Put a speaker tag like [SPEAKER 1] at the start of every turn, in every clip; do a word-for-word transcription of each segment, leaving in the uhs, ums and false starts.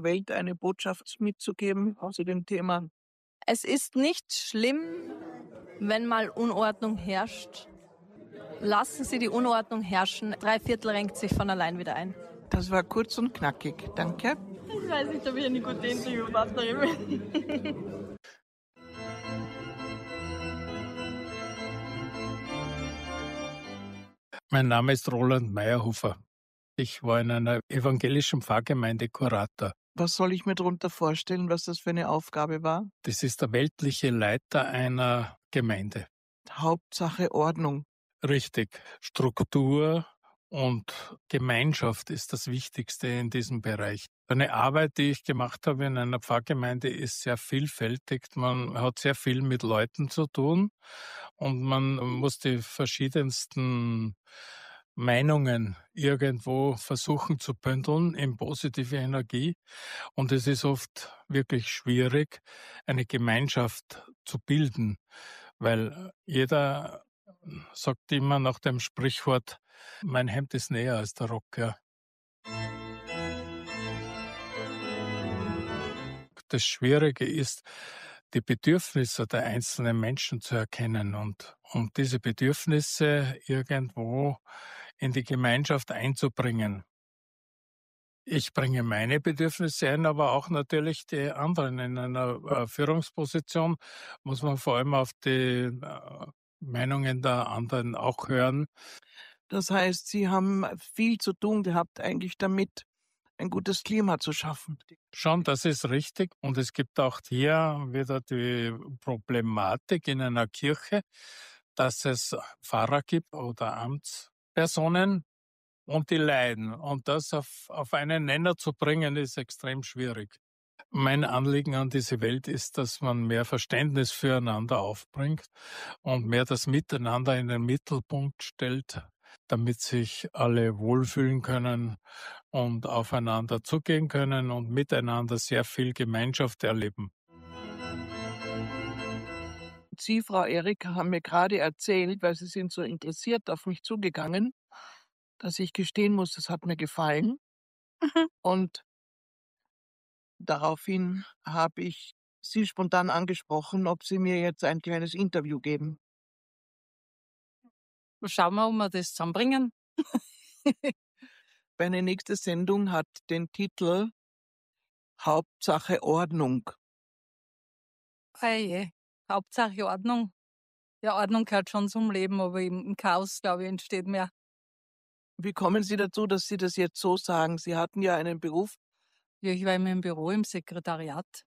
[SPEAKER 1] Welt eine Botschaft mitzugeben zu dem Thema?
[SPEAKER 2] Es ist nicht schlimm, wenn mal Unordnung herrscht. Lassen Sie die Unordnung herrschen. Drei Viertel renkt sich von allein wieder ein.
[SPEAKER 1] Das war kurz und knackig. Danke.
[SPEAKER 2] Ich weiß nicht, ob ich eine gute Interviewpartnerin bin.
[SPEAKER 3] Mein Name ist Roland Meyerhofer. Ich war in einer evangelischen Pfarrgemeinde Kurator.
[SPEAKER 1] Was soll ich mir darunter vorstellen, was das für eine Aufgabe war?
[SPEAKER 3] Das ist der weltliche Leiter einer Gemeinde.
[SPEAKER 1] Hauptsache Ordnung.
[SPEAKER 3] Richtig. Struktur und Gemeinschaft ist das Wichtigste in diesem Bereich. Eine Arbeit, die ich gemacht habe in einer Pfarrgemeinde, ist sehr vielfältig. Man hat sehr viel mit Leuten zu tun und man muss die verschiedensten Meinungen irgendwo versuchen zu bündeln in positive Energie. Und es ist oft wirklich schwierig, eine Gemeinschaft zu bilden, weil jeder sagt immer nach dem Sprichwort, mein Hemd ist näher als der Rock. Ja. Das Schwierige ist, die Bedürfnisse der einzelnen Menschen zu erkennen und, und diese Bedürfnisse irgendwo in die Gemeinschaft einzubringen. Ich bringe meine Bedürfnisse ein, aber auch natürlich die anderen. In einer äh, Führungsposition muss man vor allem auf die äh, Meinungen der anderen auch hören.
[SPEAKER 1] Das heißt, Sie haben viel zu tun gehabt eigentlich damit, ein gutes Klima zu schaffen.
[SPEAKER 3] Schon, das ist richtig. Und es gibt auch hier wieder die Problematik in einer Kirche, dass es Pfarrer gibt oder Amtspersonen und die leiden. Und das auf, auf einen Nenner zu bringen, ist extrem schwierig. Mein Anliegen an diese Welt ist, dass man mehr Verständnis füreinander aufbringt und mehr das Miteinander in den Mittelpunkt stellt, damit sich alle wohlfühlen können und aufeinander zugehen können und miteinander sehr viel Gemeinschaft erleben.
[SPEAKER 1] Sie, Frau Erika, haben mir gerade erzählt, weil Sie sind so interessiert auf mich zugegangen, dass ich gestehen muss, das hat mir gefallen.
[SPEAKER 2] Mhm.
[SPEAKER 1] Und daraufhin habe ich Sie spontan angesprochen, ob Sie mir jetzt ein kleines Interview geben.
[SPEAKER 2] Schauen wir, ob wir das zusammenbringen.
[SPEAKER 1] Meine nächste Sendung hat den Titel Hauptsache Ordnung.
[SPEAKER 2] Oje, Hauptsache Ordnung. Ja, Ordnung gehört schon zum Leben, aber im Chaos, glaube ich, entsteht mehr.
[SPEAKER 1] Wie kommen Sie dazu, dass Sie das jetzt so sagen? Sie hatten ja einen Beruf.
[SPEAKER 2] Ja, ich war immer im Büro, im Sekretariat.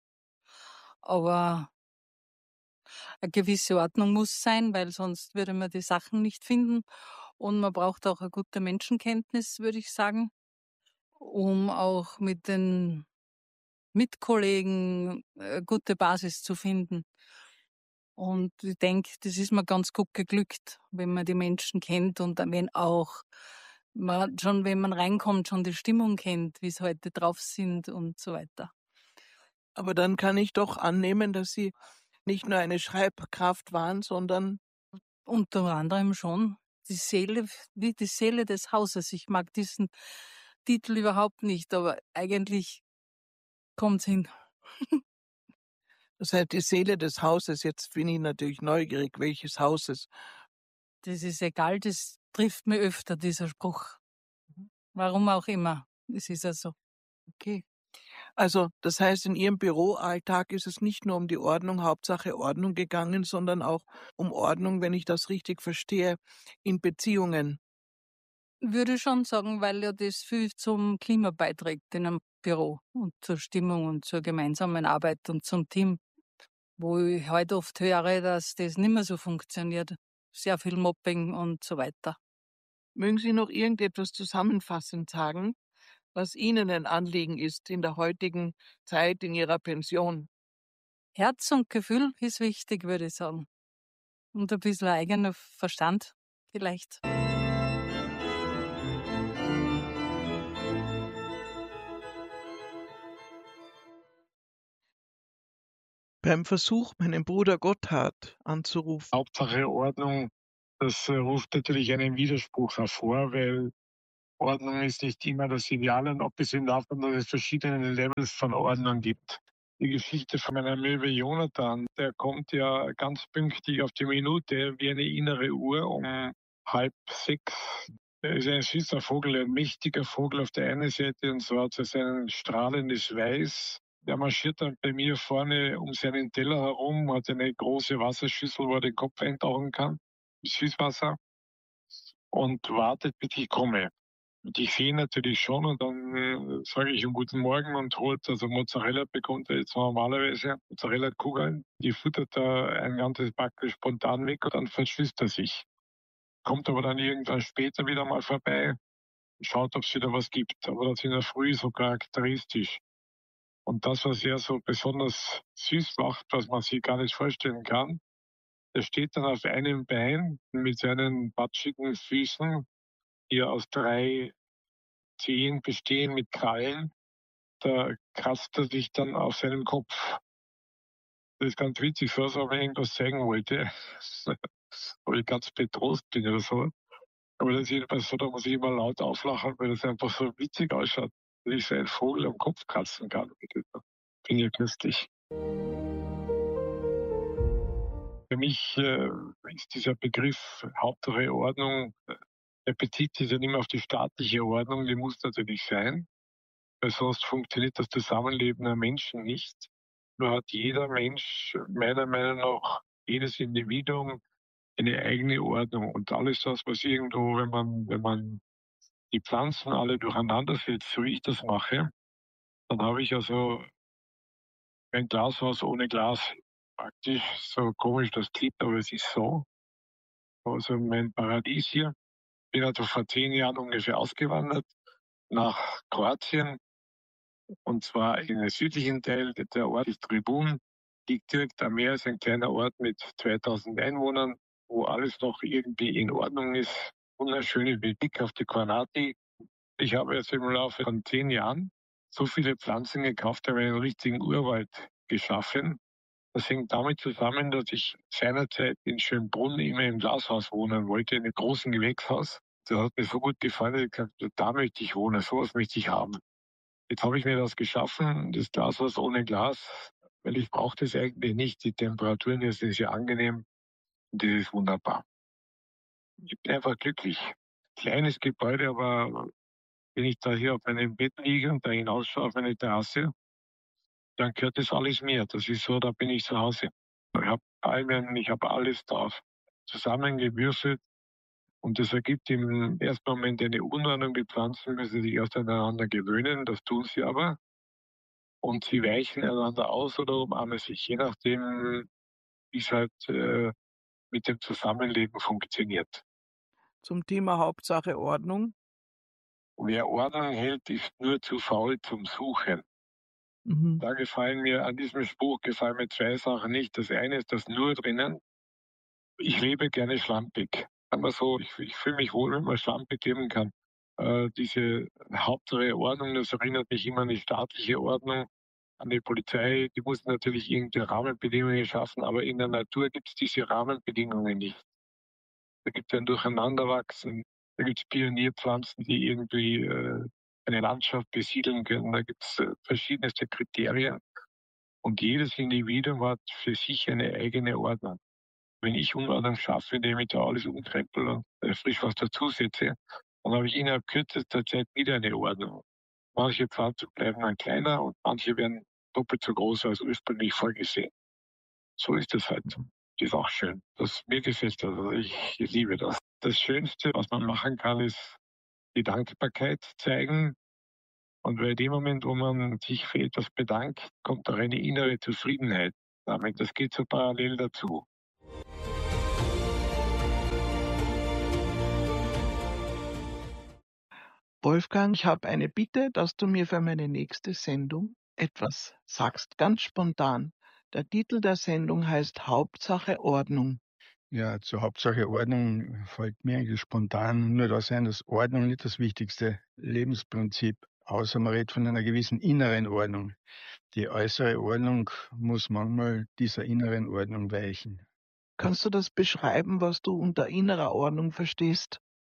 [SPEAKER 2] Aber eine gewisse Ordnung muss sein, weil sonst würde man die Sachen nicht finden. Und man braucht auch eine gute Menschenkenntnis, würde ich sagen, um auch mit den Mitkollegen eine gute Basis zu finden. Und ich denke, das ist mir ganz gut geglückt, wenn man die Menschen kennt und wenn auch man schon, wenn man reinkommt, schon die Stimmung kennt, wie sie heute drauf sind und so weiter.
[SPEAKER 1] Aber dann kann ich doch annehmen, dass Sie nicht nur eine Schreibkraft waren, sondern
[SPEAKER 2] Unter anderem schon die Seele, wie die Seele des Hauses. Ich mag diesen Titel überhaupt nicht, aber eigentlich kommt's hin.
[SPEAKER 1] das heißt die Seele des Hauses. Jetzt bin ich natürlich neugierig, welches Hauses.
[SPEAKER 2] Das ist egal, das trifft mir öfter, dieser Spruch. Warum auch immer. Es ist ja so.
[SPEAKER 1] Okay. Also das heißt, in Ihrem Büroalltag ist es nicht nur um die Ordnung, Hauptsache Ordnung gegangen, sondern auch um Ordnung, wenn ich das richtig verstehe, in Beziehungen.
[SPEAKER 2] Würde schon sagen, weil ja das viel zum Klima beiträgt in einem Büro und zur Stimmung und zur gemeinsamen Arbeit und zum Team, wo ich heute oft höre, dass das nicht mehr so funktioniert. Sehr viel Mobbing und so weiter.
[SPEAKER 1] Mögen Sie noch irgendetwas zusammenfassend sagen, was Ihnen ein Anliegen ist in der heutigen Zeit, in Ihrer Pension?
[SPEAKER 2] Herz und Gefühl ist wichtig, würde ich sagen. Und ein bisschen eigener Verstand vielleicht.
[SPEAKER 1] Beim Versuch, meinen Bruder Gotthard anzurufen.
[SPEAKER 4] Hauptsache Ordnung, das äh, ruft natürlich einen Widerspruch hervor, weil Ordnung ist nicht immer das Ideale, und abgesehen davon, dass es verschiedene Levels von Ordnung gibt. Die Geschichte von meiner Möwe Jonathan, der kommt ja ganz pünktlich auf die Minute wie eine innere Uhr um halb sechs. Er ist ein süßer Vogel, ein mächtiger Vogel auf der einen Seite, und so hat er sein strahlendes Weiß. Der marschiert dann bei mir vorne um seinen Teller herum, hat eine große Wasserschüssel, wo er den Kopf eintauchen kann, Süßwasser, und wartet, bis ich komme. Und ich sehe ihn natürlich schon, und dann äh, sage ich ihm guten Morgen und holt, also Mozzarella bekommt er jetzt normalerweise, Mozzarella-Kugeln, die futtert er ein ganzes Backel spontan weg, und dann verschließt er sich. Kommt aber dann irgendwann später wieder mal vorbei, schaut, ob es wieder was gibt. Aber das in der Früh so charakteristisch. Und das, was er so besonders süß macht, was man sich gar nicht vorstellen kann, er steht dann auf einem Bein mit seinen batschigen Füßen, die aus drei Zehen bestehen mit Krallen. Da kratzt er sich dann auf seinen Kopf. Das ist ganz witzig, so als ob er irgendwas zeigen wollte. Weil ich ganz betrost bin oder so. Aber das ist jedenfalls so, da muss ich immer laut auflachen, weil das einfach so witzig ausschaut, dass ich so einen Vogel am Kopf kratzen kann. Finde ich köstlich. Für mich äh, ist dieser Begriff Hauptsache Ordnung, äh, er bezieht sich ja nicht mehr auf die staatliche Ordnung, die muss natürlich sein, weil sonst funktioniert das Zusammenleben der Menschen nicht. Nur hat jeder Mensch, meiner Meinung nach, jedes Individuum eine eigene Ordnung. Und alles das, was irgendwo, wenn man, wenn man die Pflanzen alle durcheinander setzt, so wie ich das mache, dann habe ich also ein Glashaus ohne Glas. Praktisch, so komisch das klingt, aber es ist so. Also mein Paradies hier. Ich bin also vor zehn Jahren ungefähr ausgewandert nach Kroatien, und zwar in den südlichen Teil. Der Ort ist Tribun, liegt direkt am Meer, ist ein kleiner Ort mit zweitausend Einwohnern, wo alles noch irgendwie in Ordnung ist. Wunderschöne Blick auf die Kornati. Ich habe jetzt im Laufe von zehn Jahren so viele Pflanzen gekauft, habe einen richtigen Urwald geschaffen. Das hängt damit zusammen, dass ich seinerzeit in Schönbrunn immer im Glashaus wohnen wollte, in einem großen Gewächshaus. Das hat mir so gut gefallen, dass ich gesagt habe, da möchte ich wohnen, sowas möchte ich haben. Jetzt habe ich mir das geschaffen, das Glashaus ohne Glas, weil ich brauche das eigentlich nicht. Die Temperaturen hier sind sehr angenehm und das ist wunderbar. Ich bin einfach glücklich. Kleines Gebäude, aber wenn ich da hier auf meinem Bett liege und da hinausschaue auf meine Terrasse, dann gehört das alles mir. Das ist so, da bin ich zu Hause. Ich habe Palmen, ich habe alles da zusammengewürfelt, und das ergibt im ersten Moment eine Unordnung. Die Pflanzen müssen sich erst aneinander gewöhnen, das tun sie aber. Und sie weichen einander aus oder umarmen sich, je nachdem, wie es halt äh, mit dem Zusammenleben funktioniert.
[SPEAKER 1] Zum Thema Hauptsache Ordnung.
[SPEAKER 4] Wer Ordnung hält, ist nur zu faul zum Suchen.
[SPEAKER 1] Mhm.
[SPEAKER 4] Da gefallen mir, an diesem Spruch gefallen mir zwei Sachen nicht. Das eine ist das Nur drinnen. Ich lebe gerne schlampig. Aber so, ich, ich fühle mich wohl, wenn man schlampig leben kann. Äh, diese Hauptsache Ordnung, das erinnert mich immer an die staatliche Ordnung, an die Polizei. Die muss natürlich irgendeine Rahmenbedingungen schaffen, aber in der Natur gibt es diese Rahmenbedingungen nicht. Da gibt es ein Durcheinanderwachsen, da gibt es Pionierpflanzen, die irgendwie äh, eine Landschaft besiedeln können. Da gibt es äh, verschiedenste Kriterien. Und jedes Individuum hat für sich eine eigene Ordnung. Wenn ich Unordnung schaffe, indem ich da alles umkrempel und äh, frisch was dazusetze, dann habe ich innerhalb kürzester Zeit wieder eine Ordnung. Manche Pflanzen bleiben dann kleiner und manche werden doppelt so groß als ursprünglich vorgesehen. So ist es halt. Das ist auch schön. Das mir gefällt das. Also ich, ich liebe das. Das Schönste, was man machen kann, ist die Dankbarkeit zeigen. Und bei dem Moment, wo man sich für etwas bedankt, kommt auch eine innere Zufriedenheit damit. Das geht so parallel dazu.
[SPEAKER 1] Wolfgang, ich habe eine Bitte, dass du mir für meine nächste Sendung etwas sagst, ganz spontan. Der Titel der Sendung heißt Hauptsache Ordnung.
[SPEAKER 5] Ja, zur Hauptsache Ordnung fällt mir eigentlich spontan nur das ein, dass Ordnung nicht das wichtigste Lebensprinzip, außer man redet von einer gewissen inneren Ordnung. Die äußere Ordnung muss manchmal dieser inneren Ordnung weichen.
[SPEAKER 1] Kannst du das beschreiben, was du unter innerer Ordnung verstehst?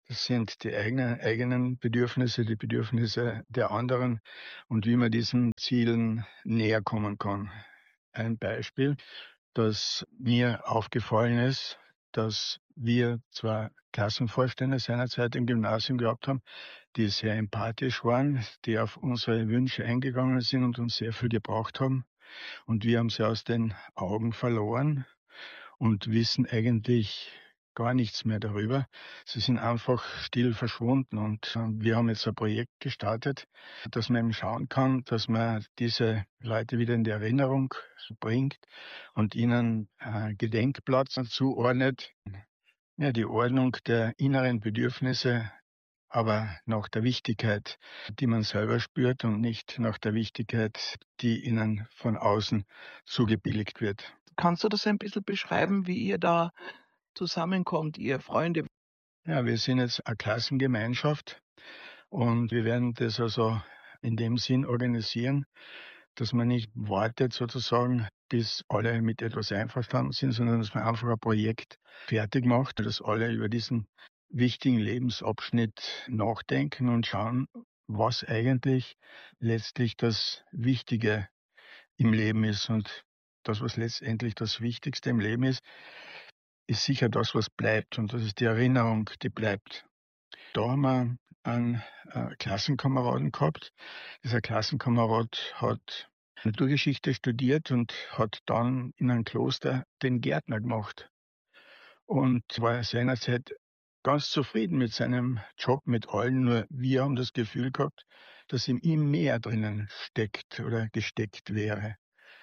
[SPEAKER 5] Das sind die eigenen, eigenen Bedürfnisse, die Bedürfnisse der anderen und wie man diesen Zielen näher kommen kann. Ein Beispiel, das mir aufgefallen ist, dass wir zwar Klassenvorstände seinerzeit im Gymnasium gehabt haben, die sehr empathisch waren, die auf unsere Wünsche eingegangen sind und uns sehr viel gebraucht haben. Und wir haben sie aus den Augen verloren und wissen eigentlich gar nichts mehr darüber. Sie sind einfach still verschwunden und äh, wir haben jetzt ein Projekt gestartet, dass man eben schauen kann, dass man diese Leute wieder in die Erinnerung bringt und ihnen äh, Gedenkplatz zuordnet. Ja, die Ordnung der inneren Bedürfnisse, aber nach der Wichtigkeit, die man selber spürt und nicht nach der Wichtigkeit, die ihnen von außen zugebilligt wird.
[SPEAKER 1] Kannst du das ein bisschen beschreiben, wie ihr da zusammenkommt, ihr Freunde?
[SPEAKER 5] Ja, wir sind jetzt eine Klassengemeinschaft und wir werden das also in dem Sinn organisieren, dass man nicht wartet sozusagen, bis alle mit etwas einverstanden sind, sondern dass man einfach ein Projekt fertig macht, dass alle über diesen wichtigen Lebensabschnitt nachdenken und schauen, was eigentlich letztlich das Wichtige im Leben ist. Und das, was letztendlich das Wichtigste im Leben ist, ist sicher das, was bleibt. Und das ist die Erinnerung, die bleibt. Da haben wir einen äh, Klassenkameraden gehabt. Dieser Klassenkamerad hat Naturgeschichte studiert und hat dann in einem Kloster den Gärtner gemacht und war seinerzeit ganz zufrieden mit seinem Job, mit allen. Nur wir haben das Gefühl gehabt, dass in ihm mehr drinnen steckt oder gesteckt wäre.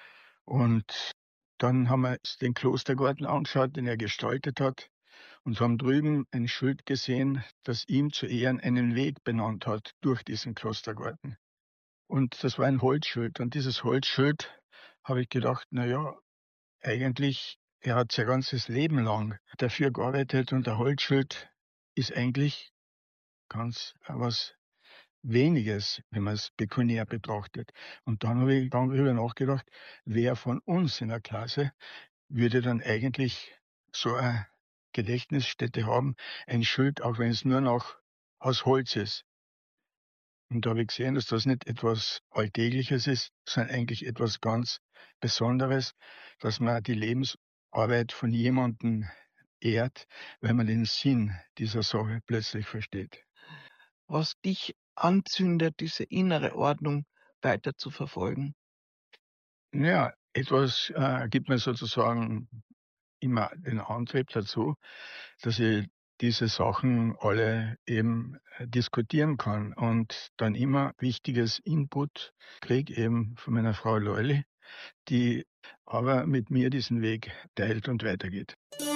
[SPEAKER 5] Und dann haben wir uns den Klostergarten angeschaut, den er gestaltet hat, und haben drüben ein Schild gesehen, das ihm zu Ehren einen Weg benannt hat durch diesen Klostergarten. Und das war ein Holzschild. Und dieses Holzschild habe ich gedacht, na ja, eigentlich, er hat sein ganzes Leben lang dafür gearbeitet und der Holzschild ist eigentlich ganz was Weniges, wenn man es pekuniär betrachtet. Und dann habe ich darüber nachgedacht, wer von uns in der Klasse würde dann eigentlich so eine Gedächtnisstätte haben, ein Schild, auch wenn es nur noch aus Holz ist. Und da habe ich gesehen, dass das nicht etwas Alltägliches ist, sondern eigentlich etwas ganz Besonderes, dass man die Lebensarbeit von jemandem ehrt, wenn man den Sinn dieser Sache plötzlich versteht.
[SPEAKER 1] Was dich anzündet, diese innere Ordnung weiter zu verfolgen?
[SPEAKER 5] Ja, etwas äh, gibt mir sozusagen immer den Antrieb dazu, dass ich diese Sachen alle eben äh, diskutieren kann und dann immer wichtiges Input kriege, eben von meiner Frau Lorli, die aber mit mir diesen Weg teilt und weitergeht.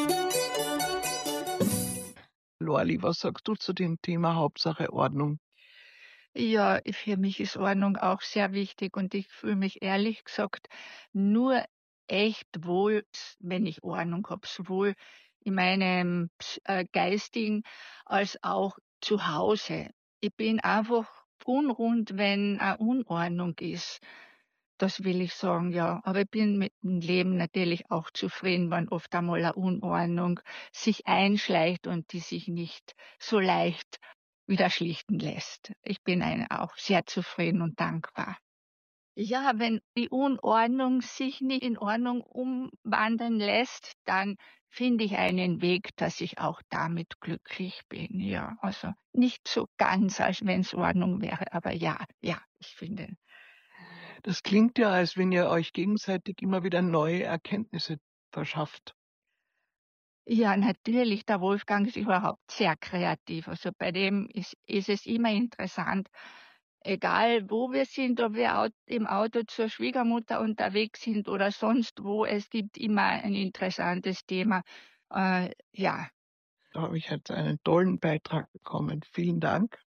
[SPEAKER 1] Lorli, was sagst du zu dem Thema Hauptsache Ordnung?
[SPEAKER 6] Ja, für mich ist Ordnung auch sehr wichtig und ich fühle mich ehrlich gesagt nur echt wohl, wenn ich Ordnung habe, sowohl in meinem ps- äh, geistigen als auch zu Hause. Ich bin einfach unrund, wenn eine Unordnung ist. Das will ich sagen, ja. Aber ich bin mit dem Leben natürlich auch zufrieden, wenn oft einmal eine Unordnung sich einschleicht und die sich nicht so leicht wieder schlichten lässt. Ich bin eine auch sehr zufrieden und dankbar. Ja, wenn die Unordnung sich nicht in Ordnung umwandeln lässt, dann finde ich einen Weg, dass ich auch damit glücklich bin. Ja, also nicht so ganz, als wenn es Ordnung wäre, aber ja, ja, ich finde.
[SPEAKER 1] Das klingt ja, als wenn ihr euch gegenseitig immer wieder neue Erkenntnisse verschafft.
[SPEAKER 6] Ja, natürlich, der Wolfgang ist überhaupt sehr kreativ. Also bei dem ist, ist es immer interessant, egal wo wir sind, ob wir au- im Auto zur Schwiegermutter unterwegs sind oder sonst wo, es gibt immer ein interessantes Thema. Äh, ja,
[SPEAKER 1] Da habe ich jetzt einen tollen Beitrag bekommen. Vielen Dank.